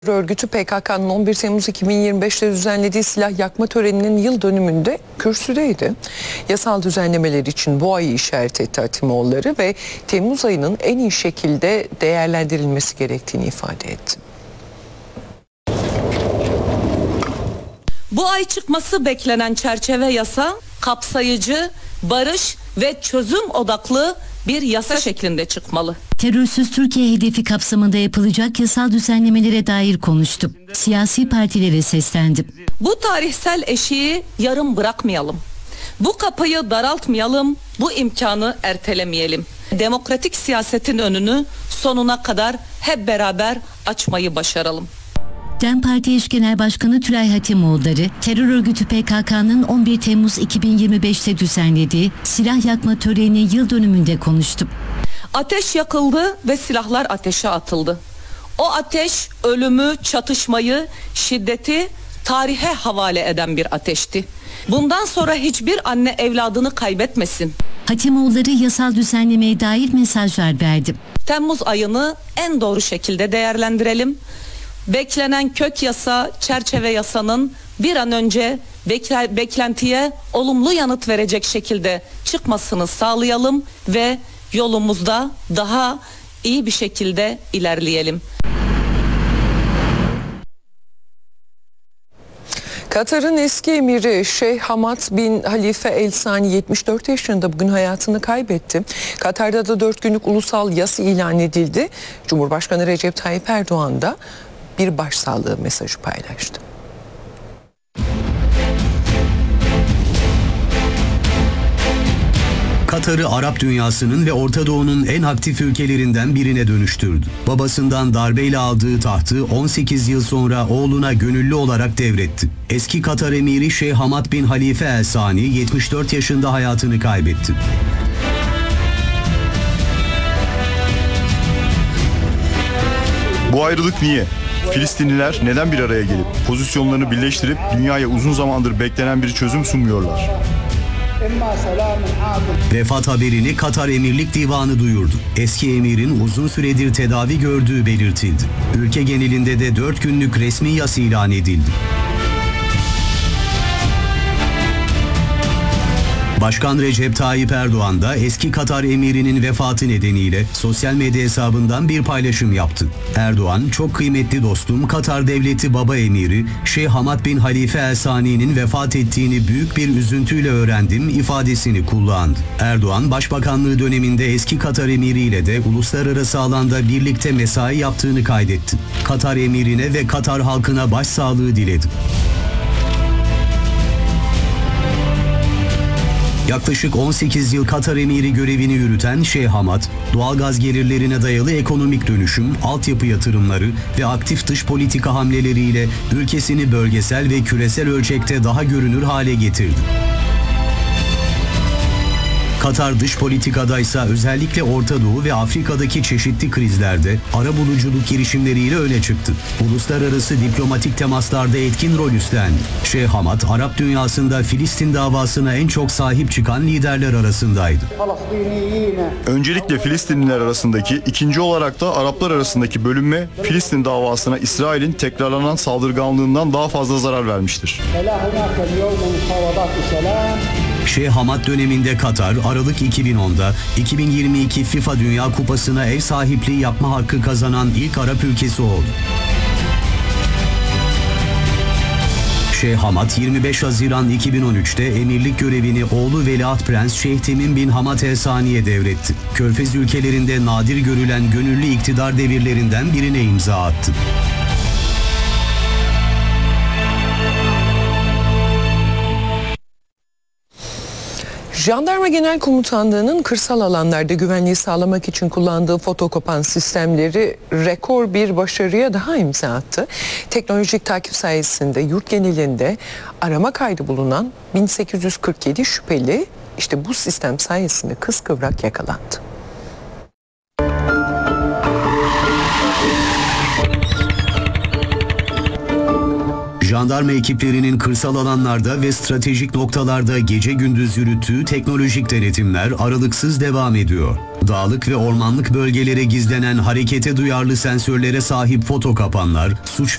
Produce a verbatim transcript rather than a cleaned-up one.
Örgütü P K K'nın on bir Temmuz iki bin yirmi beş'te düzenlediği silah yakma töreninin yıl dönümünde kürsüdeydi. Yasal düzenlemeler için bu ayı işaret etti Hatimoğulları ve Temmuz ayının en iyi şekilde değerlendirilmesi gerektiğini ifade etti. Bu ay çıkması beklenen çerçeve yasa kapsayıcı, barış ve çözüm odaklı bir yasa şeklinde çıkmalı. Terörsüz Türkiye hedefi kapsamında yapılacak yasal düzenlemelere dair konuştu. Siyasi partilere seslendi. Bu tarihsel eşiği yarım bırakmayalım. Bu kapıyı daraltmayalım, bu imkanı ertelemeyelim. Demokratik siyasetin önünü sonuna kadar hep beraber açmayı başaralım. DEM Parti Eş Genel Başkanı Tülay Hatimoğulları, terör örgütü P K K'nın on bir Temmuz iki bin yirmi beş'te düzenlediği silah yakma töreninin yıl dönümünde konuştu. Ateş yakıldı ve silahlar ateşe atıldı. O ateş ölümü, çatışmayı, şiddeti tarihe havale eden bir ateşti. Bundan sonra hiçbir anne evladını kaybetmesin. Hatimoğulları yasal düzenlemeye dair mesajlar verdi. Temmuz ayını en doğru şekilde değerlendirelim. Beklenen kök yasa, çerçeve yasanın bir an önce bekle, beklentiye olumlu yanıt verecek şekilde çıkmasını sağlayalım ve yolumuzda daha iyi bir şekilde ilerleyelim. Katar'ın eski emiri Şeyh Hamad bin Halife El Sani yetmiş dört yaşında bugün hayatını kaybetti. Katar'da da dört günlük ulusal yas ilan edildi. Cumhurbaşkanı Recep Tayyip Erdoğan da bir başsağlığı mesajı paylaştı. Katar'ı Arap dünyasının ve Orta Doğu'nun en aktif ülkelerinden birine dönüştürdü. Babasından darbeyle aldığı tahtı on sekiz yıl sonra oğluna gönüllü olarak devretti. Eski Katar emiri Şeyh Hamad bin Halife El Sani yetmiş dört yaşında hayatını kaybetti. Bu ayrılık niye? Filistinliler neden bir araya gelip pozisyonlarını birleştirip dünyaya uzun zamandır beklenen bir çözüm sunmuyorlar? Vefat haberini Katar Emirlik Divanı duyurdu. Eski emirin uzun süredir tedavi gördüğü belirtildi. Ülke genelinde de dört günlük resmi yas ilan edildi. Başkan Recep Tayyip Erdoğan da eski Katar emirinin vefatı nedeniyle sosyal medya hesabından bir paylaşım yaptı. Erdoğan, çok kıymetli dostum Katar Devleti Baba Emiri Şeyh Hamad bin Halife El Sani'nin vefat ettiğini büyük bir üzüntüyle öğrendim ifadesini kullandı. Erdoğan, Başbakanlığı döneminde eski Katar emiriyle de uluslararası alanda birlikte mesai yaptığını kaydetti. Katar emirine ve Katar halkına başsağlığı diledi. Yaklaşık on sekiz yıl Katar emiri görevini yürüten Şeyh Hamad, doğalgaz gelirlerine dayalı ekonomik dönüşüm, altyapı yatırımları ve aktif dış politika hamleleriyle ülkesini bölgesel ve küresel ölçekte daha görünür hale getirdi. Katar dış politikadaysa özellikle Orta Doğu ve Afrika'daki çeşitli krizlerde arabuluculuk girişimleriyle öne çıktı. Uluslararası diplomatik temaslarda etkin rol üstlendi. Şeyh Hamad, Arap dünyasında Filistin davasına en çok sahip çıkan liderler arasındaydı. Öncelikle Filistinliler arasındaki, ikinci olarak da Araplar arasındaki bölünme Filistin davasına İsrail'in tekrarlanan saldırganlığından daha fazla zarar vermiştir. Şeyh Hamad döneminde Katar, Aralık iki bin on'da iki bin yirmi iki FIFA Dünya Kupası'na ev sahipliği yapma hakkı kazanan ilk Arap ülkesi oldu. Şeyh Hamad yirmi beş Haziran iki bin on üç'te emirlik görevini oğlu Veliaht Prens Şeyh Temim bin Hamad El Sani'ye devretti. Körfez ülkelerinde nadir görülen gönüllü iktidar devirlerinden birine imza attı. Jandarma Genel Komutanlığı'nın kırsal alanlarda güvenliği sağlamak için kullandığı fotokopan sistemleri rekor bir başarıya daha imza attı. Teknolojik takip sayesinde yurt genelinde arama kaydı bulunan bin sekiz yüz kırk yedi şüpheli işte bu sistem sayesinde kıskıvrak yakalandı. Jandarma ekiplerinin kırsal alanlarda ve stratejik noktalarda gece gündüz yürüttüğü teknolojik denetimler aralıksız devam ediyor. Dağlık ve ormanlık bölgelere gizlenen harekete duyarlı sensörlere sahip foto kapanlar, suç